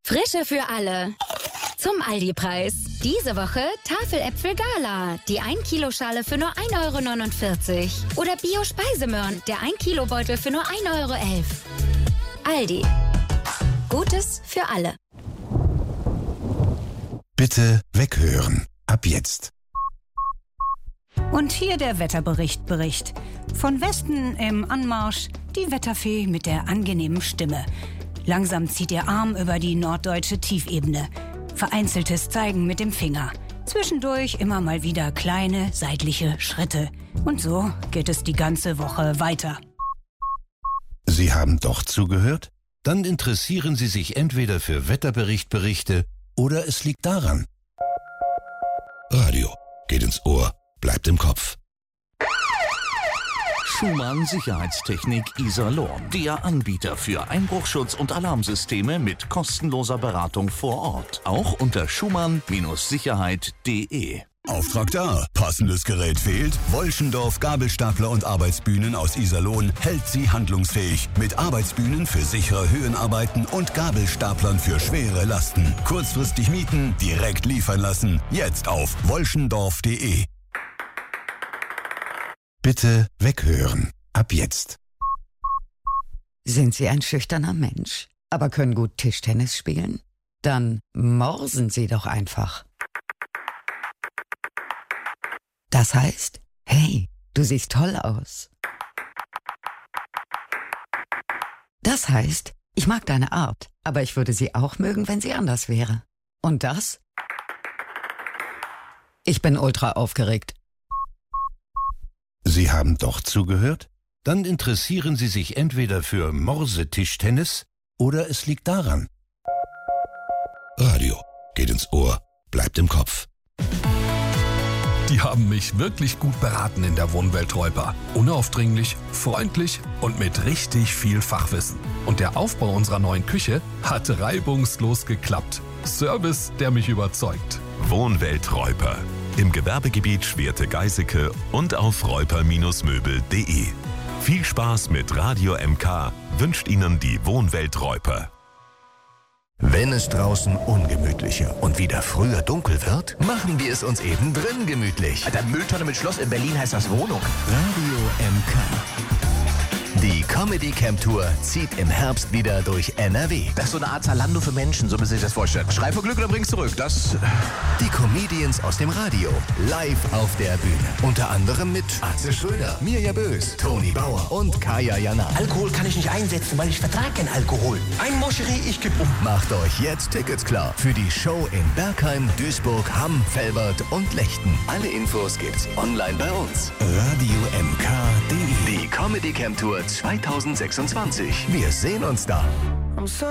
Frische für alle. Zum Aldi-Preis. Diese Woche Tafeläpfel Gala. Die 1-Kilo-Schale für nur 1,49 €. Oder Bio-Speisemöhren. Der 1-Kilo-Beutel für nur 1,11 €. Aldi. Gutes für alle. Bitte weghören. Ab jetzt. Und hier der Wetterbericht. Von Westen im Anmarsch die Wetterfee mit der angenehmen Stimme. Langsam zieht ihr Arm über die norddeutsche Tiefebene. Vereinzeltes Zeigen mit dem Finger. Zwischendurch immer mal wieder kleine seitliche Schritte. Und so geht es die ganze Woche weiter. Sie haben doch zugehört? Dann interessieren Sie sich entweder für Wetterberichte oder es liegt daran. Radio geht ins Ohr, bleibt im Kopf. Schumann Sicherheitstechnik Iserlohn. Der Anbieter für Einbruchschutz und Alarmsysteme mit kostenloser Beratung vor Ort. Auch unter schumann-sicherheit.de. Auftrag da. Passendes Gerät fehlt? Wolschendorf Gabelstapler und Arbeitsbühnen aus Iserlohn hält Sie handlungsfähig. Mit Arbeitsbühnen für sichere Höhenarbeiten und Gabelstaplern für schwere Lasten. Kurzfristig mieten, direkt liefern lassen. Jetzt auf wolschendorf.de. Bitte weghören. Ab jetzt. Sind Sie ein schüchterner Mensch, aber können gut Tischtennis spielen? Dann morsen Sie doch einfach. Das heißt, hey, du siehst toll aus. Das heißt, ich mag deine Art, aber ich würde sie auch mögen, wenn sie anders wäre. Und das? Ich bin ultra aufgeregt. Sie haben doch zugehört? Dann interessieren Sie sich entweder für Morsetischtennis oder es liegt daran. Radio geht ins Ohr, bleibt im Kopf. Die haben mich wirklich gut beraten in der Wohnwelt Reuper. Unaufdringlich, freundlich und mit richtig viel Fachwissen. Und der Aufbau unserer neuen Küche hat reibungslos geklappt. Service, der mich überzeugt. Wohnwelt Reuper. Im Gewerbegebiet Schwerte-Geiseke und auf reuper-möbel.de. Viel Spaß mit Radio MK wünscht Ihnen die Wohnwelt Reuper. Wenn es draußen ungemütlicher und wieder früher dunkel wird, machen wir es uns eben drin gemütlich. Alter, Mülltonne mit Schloss in Berlin heißt das Wohnung. Radio MK. Die Comedy Camp Tour zieht im Herbst wieder durch NRW. Das ist so eine Art Zalando für Menschen, so müssen Sie sich das vorstellen. Schrei vor Glück oder bring's zurück, das... Die Comedians aus dem Radio, live auf der Bühne. Unter anderem mit Atze Schröder, Mirja Bös, Toni Bauer und Kaya Jana. Alkohol kann ich nicht einsetzen, weil ich vertrage keinen Alkohol. Ein Moscherie, ich geb um. Macht euch jetzt Tickets klar für die Show in Bergheim, Duisburg, Hamm, Velbert und Lechten. Alle Infos gibt's online bei uns. RadioMK.de. Die Comedy Camp Tour 2026. Wir sehen uns da.